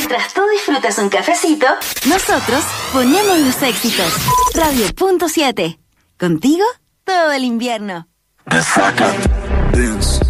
Mientras tú disfrutas un cafecito, nosotros ponemos los éxitos. Radio.7. Contigo todo el invierno. The second dance.